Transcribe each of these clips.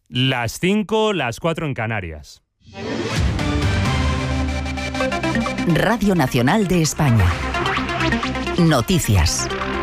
Las 5, las 4 en Canarias. Radio Nacional de España. Noticias.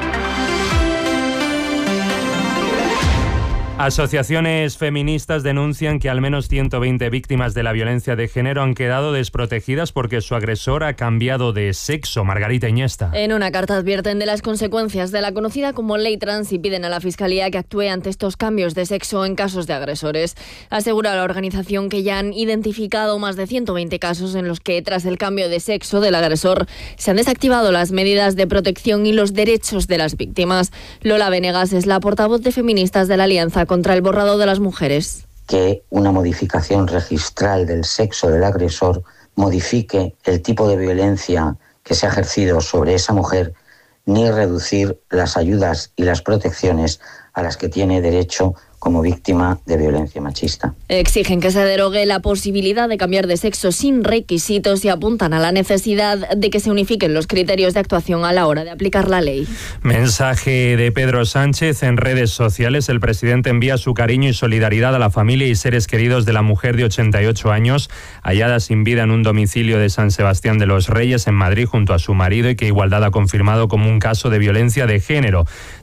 Asociaciones feministas denuncian que al menos 120 víctimas de la violencia de género han quedado desprotegidas porque su agresor ha cambiado de sexo. Margarita Iniesta. En una carta advierten de las consecuencias de la conocida como ley trans y piden a la Fiscalía que actúe ante estos cambios de sexo en casos de agresores. Asegura la organización que ya han identificado más de 120 casos en los que, tras el cambio de sexo del agresor, se han desactivado las medidas de protección y los derechos de las víctimas. Lola Venegas es la portavoz de feministas de la Alianza contra el borrado de las mujeres. Que una modificación registral del sexo del agresor modifique el tipo de violencia que se ha ejercido sobre esa mujer, ni reducir las ayudas y las protecciones a las que tiene derecho como víctima de violencia machista. Exigen que se derogue la posibilidad de cambiar de sexo sin requisitos y apuntan a la necesidad de que se unifiquen los criterios de actuación a la hora de aplicar la ley. Mensaje de Pedro Sánchez en redes sociales. El presidente envía su cariño y solidaridad a la familia y seres queridos de la mujer de 88 años, hallada sin vida en un domicilio de San Sebastián de los Reyes, en Madrid, junto a su marido, y que Igualdad ha confirmado como un caso de violencia de género.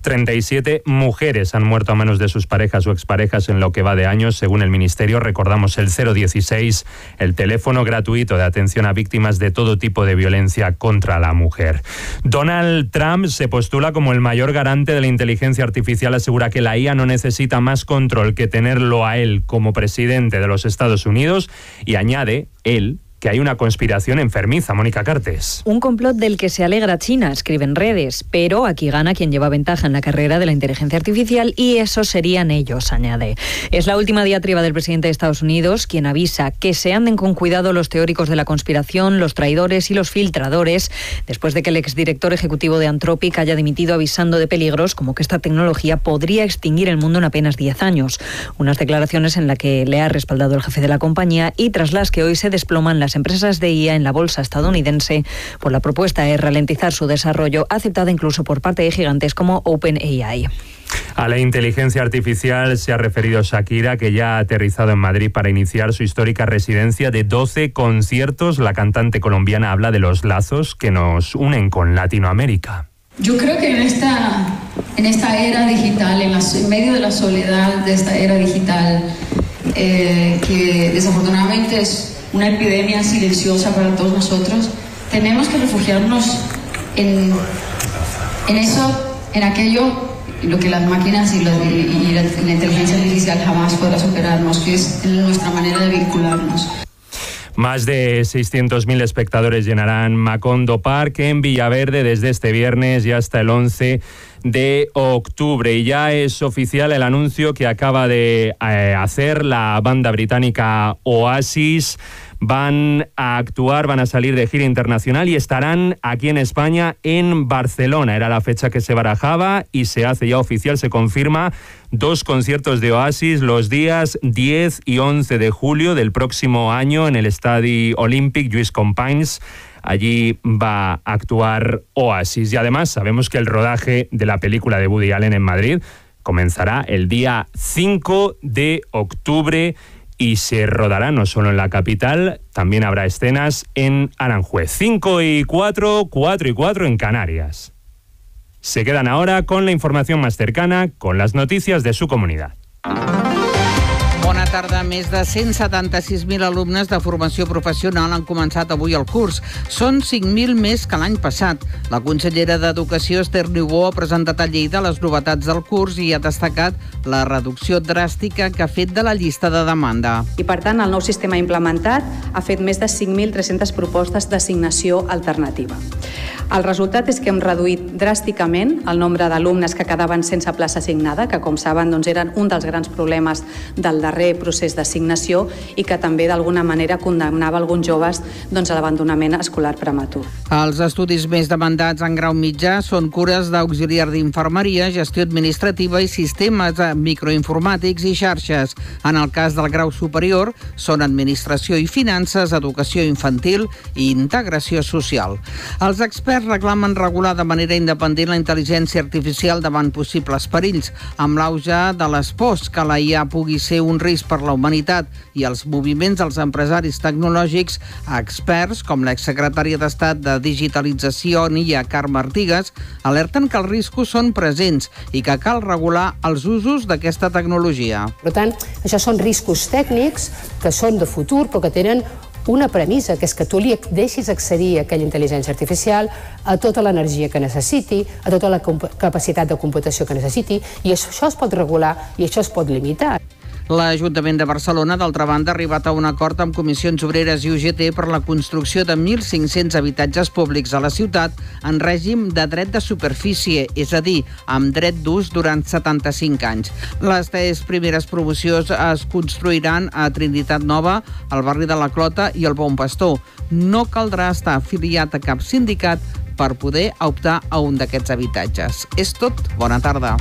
37 mujeres han muerto a manos de sus parejas o exparejas en lo que va de años, según el Ministerio. Recordamos el 016, el teléfono gratuito de atención a víctimas de todo tipo de violencia contra la mujer. Donald Trump se postula como el mayor garante de la inteligencia artificial. Asegura que la IA no necesita más control que tenerlo a él como presidente de los Estados Unidos, y añade él que hay una conspiración enfermiza. Mónica Cartes. Un complot del que se alegra China, escribe en redes, pero aquí gana quien lleva ventaja en la carrera de la inteligencia artificial, y esos serían ellos, añade. Es la última diatriba del presidente de Estados Unidos, quien avisa que se anden con cuidado los teóricos de la conspiración, los traidores y los filtradores, después de que el exdirector ejecutivo de Anthropic haya dimitido avisando de peligros como que esta tecnología podría extinguir el mundo en apenas 10 años. Unas declaraciones en las que le ha respaldado el jefe de la compañía y tras las que hoy se desploman las empresas de IA en la bolsa estadounidense por la propuesta de ralentizar su desarrollo, aceptada incluso por parte de gigantes como OpenAI. A la inteligencia artificial se ha referido Shakira, que ya ha aterrizado en Madrid para iniciar su histórica residencia de 12 conciertos. La cantante colombiana habla de los lazos que nos unen con Latinoamérica. Yo creo que en esta era digital, en medio de la soledad de esta era digital, que desafortunadamente es una epidemia silenciosa para todos nosotros, tenemos que refugiarnos en eso, en aquello, lo que las máquinas y la inteligencia artificial jamás podrá superarnos, que es nuestra manera de vincularnos. Más de 600.000 espectadores llenarán Macondo Park en Villaverde desde este viernes y hasta el 11 de octubre. Y ya es oficial el anuncio que acaba de hacer la banda británica Oasis. Van a actuar, van a salir de gira internacional y estarán aquí en España, en Barcelona. Era la fecha que se barajaba y se hace ya oficial, se confirma. 2 conciertos de Oasis los días 10 y 11 de julio del próximo año en el Estadi Olímpic Lluís Companys. Allí va a actuar Oasis. Y además sabemos que el rodaje de la película de Woody Allen en Madrid comenzará el día 5 de octubre y se rodará no solo en la capital, también habrá escenas en Aranjuez. 5 y 4, 4 y 4 en Canarias. Se quedan ahora con la información más cercana, con las noticias de su comunidad. Bona tarda. Més de 176.000 alumnes de formació professional han començat avui el curs. Són 5.000 més que l'any passat. La consellera d'Educació, Esther Niubó, ha presentat a Lleida les novetats del curs i ha destacat la reducció dràstica que ha fet de la llista de demanda. I, per tant, el nou sistema implementat ha fet més de 5.300 propostes d'assignació alternativa. El resultat és que hem reduït dràsticament el nombre d'alumnes que quedaven sense plaça assignada, que, com saben, eren un dels grans problemes del darrer procés d'assignació i que també d'alguna manera condemnava alguns joves a l'abandonament escolar prematur. Els estudis més demandats en grau mitjà són cures d'auxiliar d'infermeria, gestió administrativa i sistemes microinformàtics i xarxes. En el cas del grau superior són administració i finances, educació infantil i integració social. Els experts reclamen regular de manera independent la intel·ligència artificial davant possibles perills, amb l'auge de les pors que la IA pugui ser un risc per la humanitat i els moviments dels empresaris tecnològics, experts, com l'exsecretària d'Estat de Digitalització, Nia Carme Artigas, alerten que els riscos són presents i que cal regular els usos d'aquesta tecnologia. Per tant, això són riscos tècnics que són de futur, però que tenen una premissa, que és que tu li deixis accedir a aquella intel·ligència artificial a tota l'energia que necessiti, a tota la capacitat de computació que necessiti, i això es pot regular i això es pot limitar. L'Ajuntament de Barcelona, d'altra banda, ha arribat a un acord amb Comissions Obreres i UGT per la construcció de 1.500 habitatges públics a la ciutat en règim de dret de superfície, és a dir, amb dret d'ús durant 75 anys. Les 3 primeres promocions es construiran a Trinitat Nova, al barri de la Clota i al Bon Pastor. No caldrà estar afiliat a cap sindicat per poder optar a un d'aquests habitatges. És tot. Bona tarda.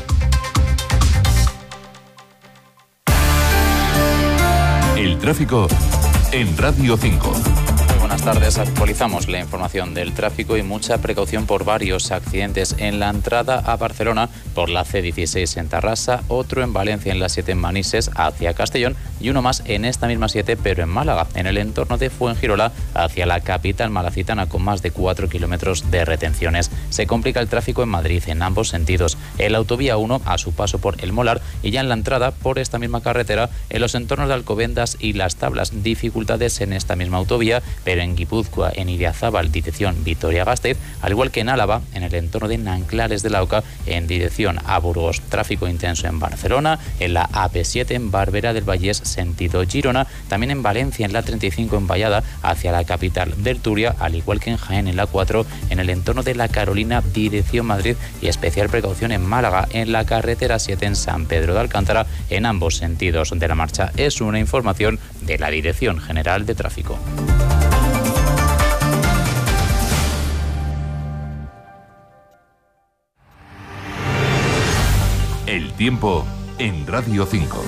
El tráfico en Radio 5. Buenas tardes, actualizamos la información del tráfico y mucha precaución por varios accidentes en la entrada a Barcelona por la C16 en Tarrasa, otro en Valencia en la 7 en Manises hacia Castellón y uno más en esta misma 7 pero en Málaga, en el entorno de Fuengirola hacia la capital malacitana con más de 4 kilómetros de retenciones. Se complica el tráfico en Madrid en ambos sentidos, en la autovía 1 a su paso por El Molar y ya en la entrada por esta misma carretera en los entornos de Alcobendas y Las Tablas. Dificultades en esta misma autovía, pero en Guipúzcoa, en Idiazábal, dirección Vitoria-Gasteiz, al igual que en Álava, en el entorno de Nanclares de la Oca, en dirección a Burgos. Tráfico intenso en Barcelona, en la AP7 en Barberá del Vallés, sentido Girona, también en Valencia, en la 35 en Vallada, hacia la capital del Turia, al igual que en Jaén, en la 4, en el entorno de la Carolina, dirección Madrid, y especial precaución en Málaga, en la carretera 7 en San Pedro de Alcántara, en ambos sentidos de la marcha. Es una información de la Dirección General de Tráfico. El tiempo en Radio 5.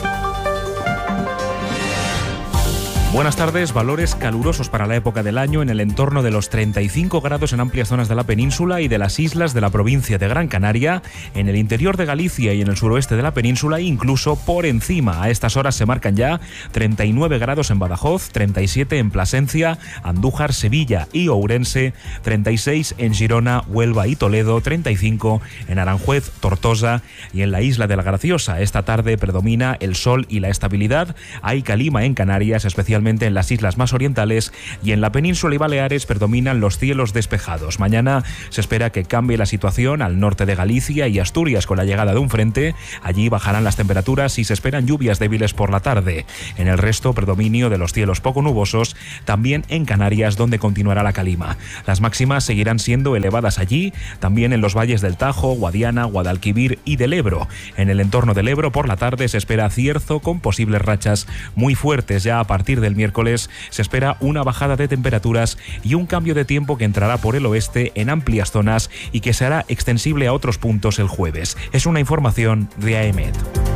Buenas tardes, valores calurosos para la época del año en el entorno de los 35 grados en amplias zonas de la península y de las islas de la provincia de Gran Canaria, en el interior de Galicia y en el suroeste de la península, incluso por encima. A estas horas se marcan ya 39 grados en Badajoz, 37 en Plasencia, Andújar, Sevilla y Ourense, 36 en Girona, Huelva y Toledo, 35 en Aranjuez, Tortosa y en la isla de la Graciosa. Esta tarde predomina el sol y la estabilidad. Hay calima en Canarias, especialmente en las islas más orientales, y en la península y Baleares predominan los cielos despejados. Mañana se espera que cambie la situación al norte de Galicia y Asturias con la llegada de un frente. Allí bajarán las temperaturas y se esperan lluvias débiles por la tarde. En el resto, predominio de los cielos poco nubosos, también en Canarias, donde continuará la calima. Las máximas seguirán siendo elevadas allí, también en los valles del Tajo, Guadiana, Guadalquivir y del Ebro. En el entorno del Ebro, por la tarde se espera cierzo con posibles rachas muy fuertes. Ya a partir del miércoles se espera una bajada de temperaturas y un cambio de tiempo que entrará por el oeste en amplias zonas y que será extensible a otros puntos el jueves. Es una información de AEMET.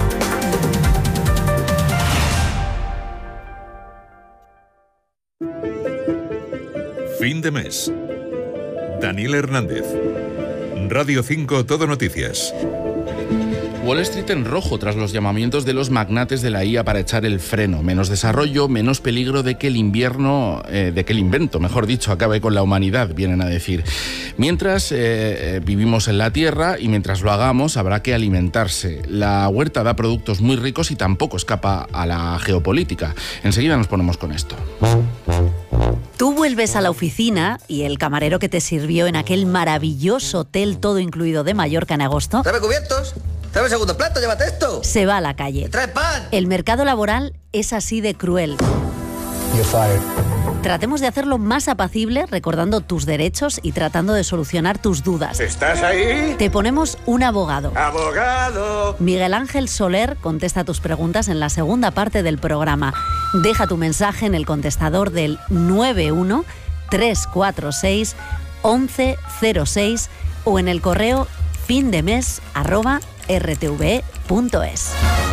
Fin de mes. Daniel Hernández. Radio 5 Todo Noticias. Wall Street en rojo tras los llamamientos de los magnates de la IA para echar el freno. Menos desarrollo, menos peligro de que el invento, mejor dicho, acabe con la humanidad, vienen a decir. Mientras vivimos en la Tierra y mientras lo hagamos habrá que alimentarse. La huerta da productos muy ricos y tampoco escapa a la geopolítica. Enseguida nos ponemos con esto. Tú vuelves a la oficina y el camarero que te sirvió en aquel maravilloso hotel todo incluido de Mallorca en agosto... ¿Trae cubiertos? ¿Trae el segundo plato? ¡Llévate esto! Se va a la calle. ¡Trae pan! El mercado laboral es así de cruel. You're fired. Tratemos de hacerlo más apacible, recordando tus derechos y tratando de solucionar tus dudas. ¿Estás ahí? Te ponemos un abogado. ¡Abogado! Miguel Ángel Soler contesta tus preguntas en la segunda parte del programa. Deja tu mensaje en el contestador del 91 346 1106 o en el correo findemes@rtve.es.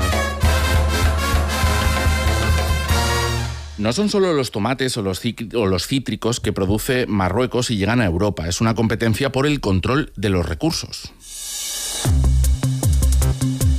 No son solo los tomates o los cítricos que produce Marruecos y llegan a Europa. Es una competencia por el control de los recursos.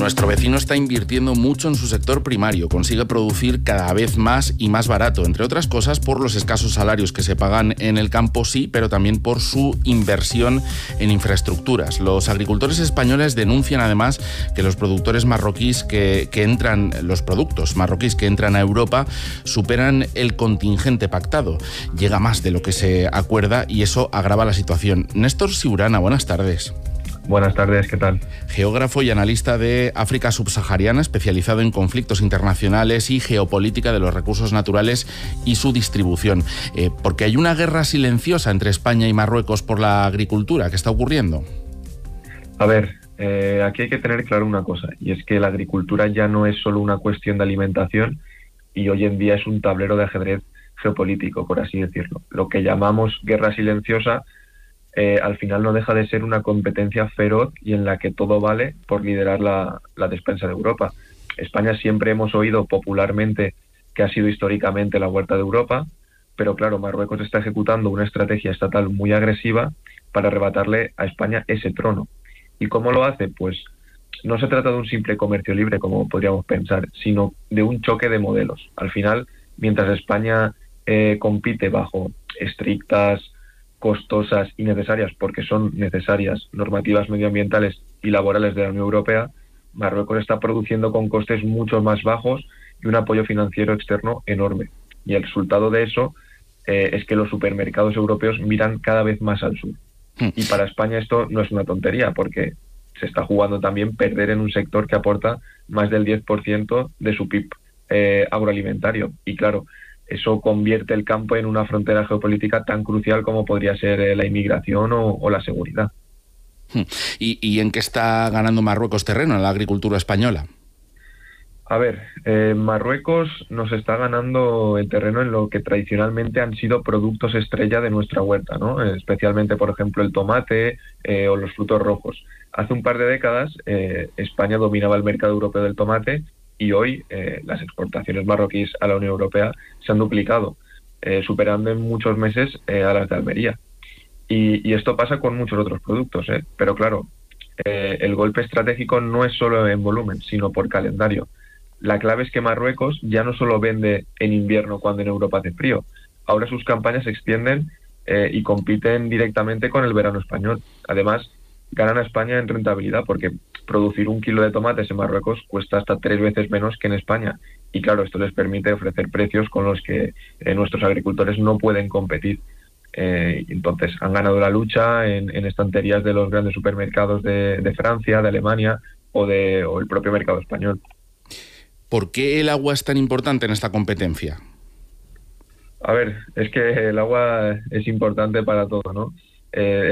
Nuestro vecino está invirtiendo mucho en su sector primario, consigue producir cada vez más y más barato, entre otras cosas por los escasos salarios que se pagan en el campo, sí, pero también por su inversión en infraestructuras. Los agricultores españoles denuncian además que los productores marroquíes los productos marroquíes que entran a Europa superan el contingente pactado. Llega más de lo que se acuerda y eso agrava la situación. Néstor Siurana, buenas tardes. Buenas tardes, ¿qué tal? Geógrafo y analista de África subsahariana, especializado en conflictos internacionales y geopolítica de los recursos naturales y su distribución. Porque hay una guerra silenciosa entre España y Marruecos por la agricultura. ¿Qué está ocurriendo? A ver, aquí hay que tener claro una cosa, y es que la agricultura ya no es solo una cuestión de alimentación y hoy en día es un tablero de ajedrez geopolítico, por así decirlo. Lo que llamamos guerra silenciosa al final no deja de ser una competencia feroz y en la que todo vale por liderar la despensa de Europa. España siempre hemos oído popularmente que ha sido históricamente la huerta de Europa, pero claro, Marruecos está ejecutando una estrategia estatal muy agresiva para arrebatarle a España ese trono. ¿Y cómo lo hace? Pues no se trata de un simple comercio libre, como podríamos pensar, sino de un choque de modelos. Al final, mientras España compite bajo estrictas, costosas y necesarias, porque son necesarias, normativas medioambientales y laborales de la Unión Europea, Marruecos está produciendo con costes mucho más bajos y un apoyo financiero externo enorme. Y el resultado de eso es que los supermercados europeos miran cada vez más al sur. Y para España esto no es una tontería, porque se está jugando también perder en un sector que aporta más del 10% de su PIB agroalimentario. Y claro, eso convierte el campo en una frontera geopolítica tan crucial como podría ser la inmigración o la seguridad. ¿Y en qué está ganando Marruecos terreno en la agricultura española? A ver, Marruecos nos está ganando el terreno en lo que tradicionalmente han sido productos estrella de nuestra huerta, ¿no? Especialmente, por ejemplo, el tomate o los frutos rojos. Hace un par de décadas España dominaba el mercado europeo del tomate y hoy las exportaciones marroquíes a la Unión Europea se han duplicado, superando en muchos meses a las de Almería. Y esto pasa con muchos otros productos, pero claro, el golpe estratégico no es solo en volumen, sino por calendario. La clave es que Marruecos ya no solo vende en invierno cuando en Europa hace frío, ahora sus campañas se extienden y compiten directamente con el verano español. Además, ganan a España en rentabilidad porque producir 1 kilo de tomates en Marruecos cuesta hasta 3 veces menos que en España. Y claro, esto les permite ofrecer precios con los que nuestros agricultores no pueden competir. Entonces, han ganado la lucha en estanterías de los grandes supermercados de Francia, de Alemania o el propio mercado español. ¿Por qué el agua es tan importante en esta competencia? A ver, es que el agua es importante para todo, ¿no?